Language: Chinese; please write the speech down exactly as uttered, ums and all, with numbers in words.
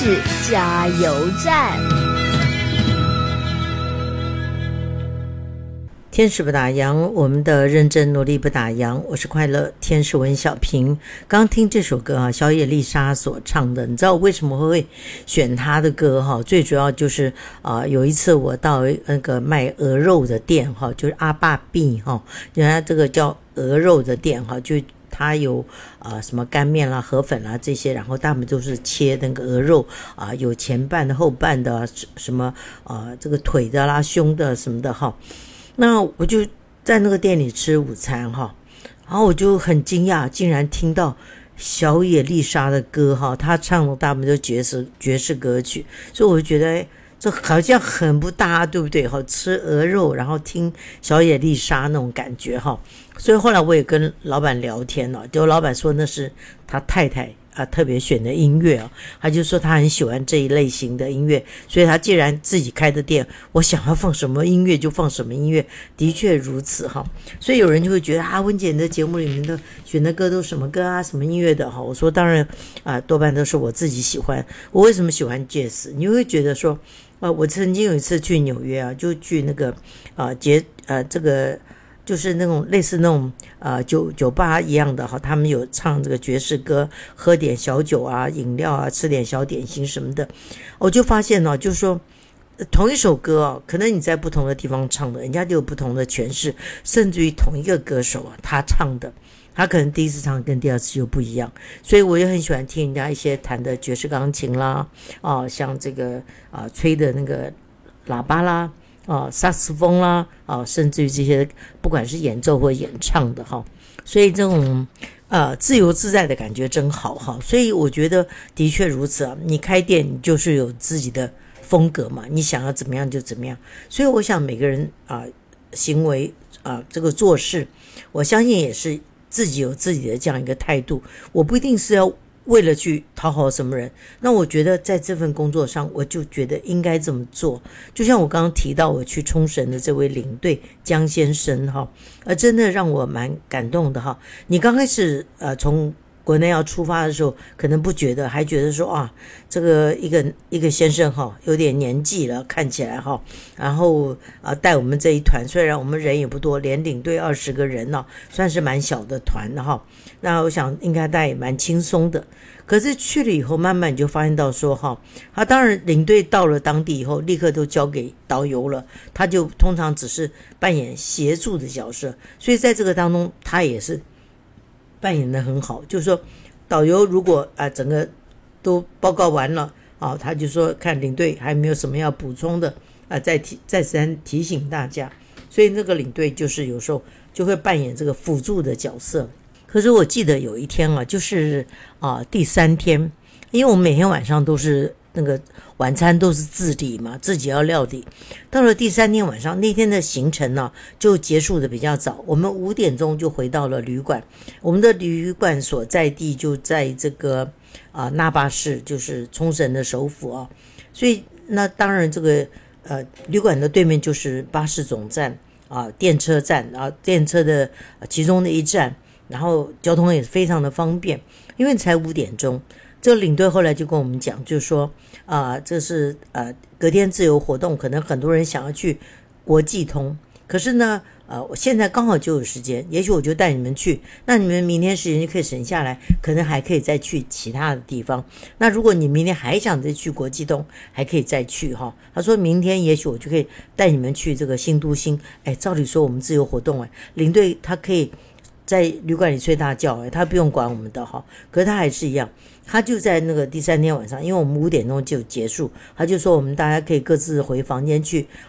事加油站。 天使不打烊，我们的认真努力不打烊。我是快乐天使文小平。刚听这首歌啊，小野丽莎所唱的，你知道我为什么会选她的歌哈？最主要就是啊、呃，有一次我到那个卖鹅肉的店哈，就是阿爸币哈，原来这个叫鹅肉的店哈，就它有啊、呃、什么干面啦、河粉啦这些，然后他们都是切那个鹅肉啊、呃，有前半的、后半的，什么啊、呃、这个腿的啦、胸的什么的哈。那我就在那个店里吃午餐哈，然后我就很惊讶，竟然听到小野丽莎的歌哈，她唱的大部分都爵士爵士歌曲，所以我就觉得哎，这好像很不搭，对不对哈？吃鹅肉，然后听小野丽莎那种感觉哈，所以后来我也跟老板聊天了，就老板说那是他太太啊，特别选的音乐啊，他就说他很喜欢这一类型的音乐，所以他既然自己开的店，我想要放什么音乐就放什么音乐，的确如此哈。所以有人就会觉得啊，温姐你的节目里面的选的歌都什么歌啊，什么音乐的哈？我说当然啊，多半都是我自己喜欢。我为什么喜欢 jazz？ 你会觉得说，呃，我曾经有一次去纽约啊，就去那个啊节呃这个。就是那种类似那种呃酒酒吧一样的哈，他们有唱这个爵士歌，喝点小酒啊、饮料啊，吃点小点心什么的。我就发现呢，就是说同一首歌啊，可能你在不同的地方唱的，人家就有不同的诠释，甚至于同一个歌手啊，他唱的，他可能第一次唱跟第二次就不一样。所以我也很喜欢听人家一些弹的爵士钢琴啦，啊，像这个啊吹的那个喇叭啦。啊，萨克斯风啦，啊，甚至于这些不管是演奏或演唱的哈，所以这种呃自由自在的感觉真好哈。所以我觉得的确如此啊，你开店你就是有自己的风格嘛，你想要怎么样就怎么样。所以我想每个人啊、呃、行为啊、呃、这个做事，我相信也是自己有自己的这样一个态度，我不一定是要为了去讨好什么人，那我觉得在这份工作上，我就觉得应该这么做。就像我刚刚提到我去冲绳的这位领队江先生哈，呃，真的让我蛮感动的哈。你刚开始呃从国内要出发的时候，可能不觉得，还觉得说啊，这个一个一个先生哈，有点年纪了，看起来哈，然后啊带我们这一团，虽然我们人也不多，连领队二十个人呢、啊，算是蛮小的团的哈。那我想应该带也蛮轻松的。可是去了以后，慢慢你就发现到说哈，他当然领队到了当地以后，立刻都交给导游了，他就通常只是扮演协助的角色，所以在这个当中，他也是扮演得很好。就是说，导游如果啊、呃、整个都报告完了啊，他就说看领队还没有什么要补充的啊、呃，再提再三提醒大家。所以那个领队就是有时候就会扮演这个辅助的角色。可是我记得有一天啊，就是啊第三天，因为我们每天晚上都是那个晚餐都是自理嘛，自己要料理。到了第三天晚上，那天的行程呢、啊、就结束的比较早，我们五点钟就回到了旅馆。我们的旅馆所在地就在这个啊那霸市，就是冲绳的首府啊。所以那当然这个呃旅馆的对面就是巴士总站啊，电车站啊，电车的其中的一站。然后交通也非常的方便，因为才五点钟。这个领队后来就跟我们讲，就是说啊、呃，这是呃隔天自由活动，可能很多人想要去国际通，可是呢，呃，我现在刚好就有时间，也许我就带你们去，那你们明天时间就可以省下来，可能还可以再去其他的地方。那如果你明天还想再去国际通，还可以再去哈。他说明天也许我就可以带你们去这个新都心。哎，照理说我们自由活动，哎，领队他可以在旅馆里睡大觉，他不用管我们的哈，可是他还是一样，他就在那个第三天晚上，因为我们五点钟就结束，他就说我们大家可以各自回房间去